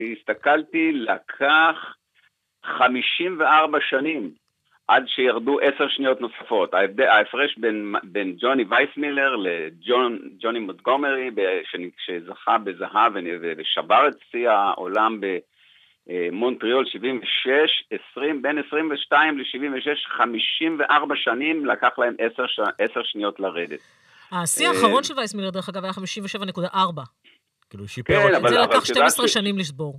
הסתכלתי, לקח 54 שנים, עד שירדו 10 שניות נוספות. ההפרש בין ג'וני וייסמילר לג'וני מונטגומרי, שזכה בזהב ושבר את שיא העולם במונטריאול 76, בין 22 ל-76, 54 שנים לקח להם 10 שניות לרדת. השיא האחרון של וייסמילר, דרך אגב, היה 57.4. כאילו שיפר אותי. זה לקח 12 שנים לשבור.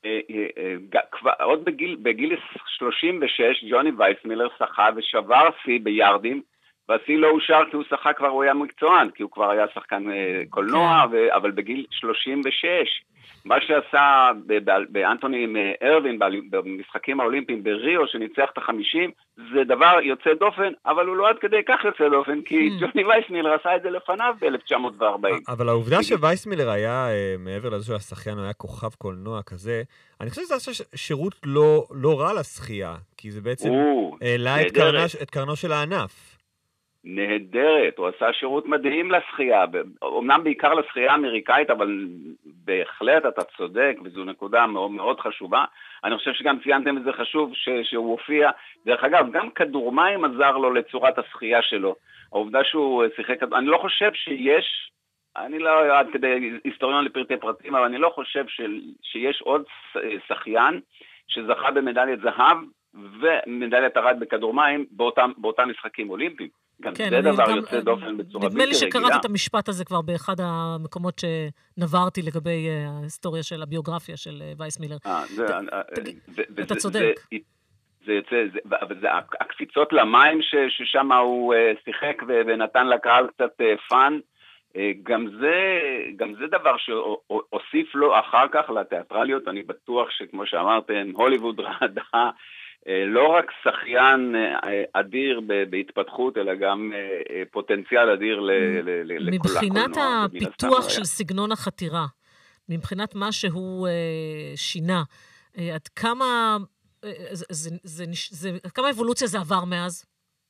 עוד בגיל 36 ג'וני וייסמילר שחה ושבר שיא ביארדים, והשיא לא אושר כי הוא שחה כבר, הוא היה מקצוען, כי הוא כבר היה שחקן קולנוע, אבל בגיל 36, מה שעשה באנטוני ארווין במשחקים האולימפיים בריו, שניצח את ה-50, זה דבר יוצא דופן, אבל הוא לא עד כדי כך יוצא דופן, כי ג'וני וייסמילר עשה את זה לפניו ב-1940. אבל העובדה שווייסמילר היה, מעבר לזה שהשחיין היה כוכב קולנוע כזה, אני חושב שזה עשה שירות לא רע לשחייה, כי זה בעצם העלה את קרנו של הענף. נהדרת, הוא עשה שירות מדהים לשחייה, אמנם בעיקר לשחייה האמריקאית, אבל בהחלט אתה צודק, וזו נקודה מאוד מאוד חשובה. אני חושב שגם ציינתם את זה חשוב, שהוא הופיע, דרך אגב, גם כדור מים עזר לו לצורת השחייה שלו. העובדה שהוא שיחק, אני לא חושב שיש, אני לא עד כדי היסטוריון לפרטי פרטים, אבל אני לא חושב שיש עוד שחיין שזכה במדליית זהב, ומדליית ארד בכדור מים באותם משחקים אולימפיים. גם זה דבר יוצא דופן בצורה בלתי רגילה. נדמה לי שקראתי את המשפט הזה כבר באחד המקומות שנברתי לגבי ההיסטוריה של הביוגרפיה של וייסמילר. אתה צודק. זה יוצא, הקפיצות למים ששם הוא שיחק ונתן לקהל קצת פן, גם זה דבר שהוסיף לו אחר כך לתיאטרליות. אני בטוח שכמו שאמרתם, הוליווד רעדה לא רק שחיין אדיר בהתפתחות, אלא גם פוטנציאל אדיר לכל מבחינת הפיתוח של סגנון החתירה, מבחינת מה שהוא שינה, עד כמה כמה אבולוציה זה עבר מאז?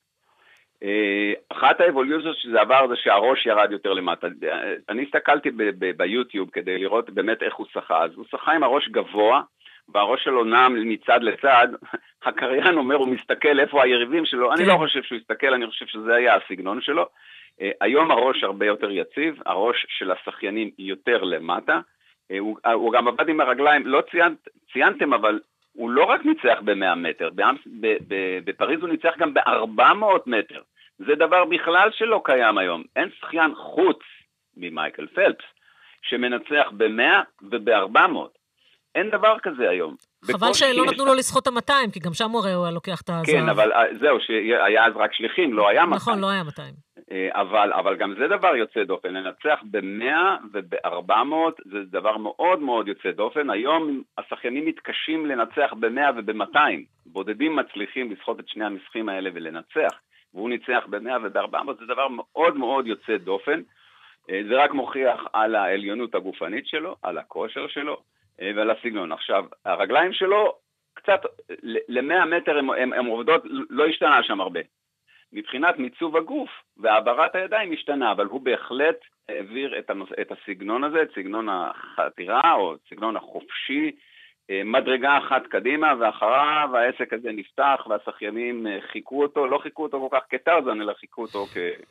אחת האבולוציות שזה עבר זה שהראש ירד יותר למטה. אני הסתכלתי ביוטיוב כדי לראות באמת איך הוא שחה, אז הוא שחה עם הראש גבוה, והראש שלו נם מצד לצד, הקריין אומר, הוא מסתכל איפה היריבים שלו, אני לא חושב שהוא יסתכל, אני חושב שזה היה הסגנון שלו. היום הראש הרבה יותר יציב, הראש של השחיינים יותר למטה, הוא גם עבד עם הרגליים, לא ציינתם, אבל הוא לא רק ניצח ב-100 מטר, בפריז הוא ניצח גם ב-400 מטר, זה דבר בכלל שלא קיים היום, אין שחיין חוץ ממייקל פלפס, שמנצח ב-100 וב-400, אין דבר כזה היום. חבל שלא נתנו לו לשחות ה-200, כי גם שם הוא היה לוקח את הזהב. כן, אבל זהו, שהיה אז רק שליחים, לא היה 200. נכון, לא היה 200. אבל גם זה דבר יוצא דופן, לנצח ב-100 וב-400, זה דבר מאוד מאוד יוצא דופן. היום השחיינים מתקשים לנצח ב-100 וב-200. בודדים מצליחים לשחות את שני המשחקים האלה ולנצח, והוא ניצח ב-100 וב-400, זה דבר מאוד מאוד יוצא דופן. זה רק מוכיח על העליונות הגופנית שלו, על הכושר שלו, ועל הסגנון. עכשיו, הרגליים שלו, קצת, ל-100 מטר הם עובדות, לא השתנה שם הרבה. מבחינת מיצוב הגוף והעברת הידיים השתנה, אבל הוא בהחלט העביר את הסגנון הזה, את סגנון החתירה או את סגנון החופשי, מדרגה אחת קדימה, ואחריו העסק הזה נפתח, והשחיינים חיכו אותו, לא חיכו אותו כל כך כטרזן, אלא חיכו אותו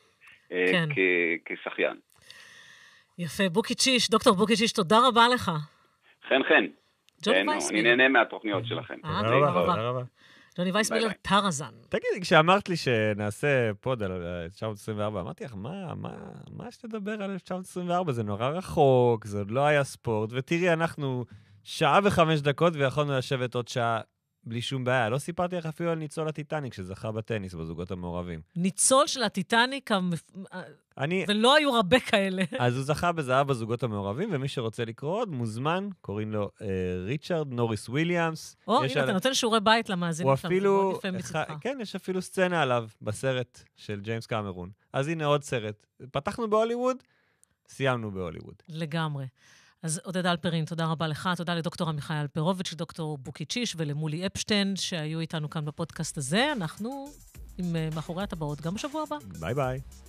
כשחיין. יפה, בוקיצ'יש, דוקטור בוקיצ'יש, תודה רבה לך. חן. אני נהנה מהתוכניות שלכם. תודה רבה. ג'וני וייסמילר, טרזן. תגידי, כשאמרת לי שנעשה פוד על 1924, אמרתי לך, מה יש לדבר על 1924? זה נורא רחוק, זה עוד לא היה ספורט, ותראי, אנחנו 1:05 ויכולנו לשבת עוד שעה בלי שום בעיה. לא סיפרתי לך אפילו על ניצול הטיטניק שזכה בטניס בזוגות המעורבים. ניצול של הטיטניק, ולא היו הרבה כאלה. אז הוא זכה בזהב בזוגות המעורבים, ומי שרוצה לקרוא עוד מוזמן, קוראים לו ריצ'רד נוריס וויליאמס. הנה, אתה נותן שיעורי בית למאזינים שם, זה מאוד יפה מצדך. כן, יש אפילו סצנה עליו בסרט של ג'יימס קמרון. אז הנה עוד סרט. פתחנו בהוליווד, סיימנו בהוליווד. לגמרי. אז עודד אלפרין, תודה רבה לך, תודה לדוקטור עמיחי אלפרוביץ', לדוקטור בוקיצ'יש ולמולי אפשטיין, שהיו איתנו כאן בפודקאסט הזה. אנחנו עם מאחורי הטבעות גם בשבוע הבא. ביי ביי.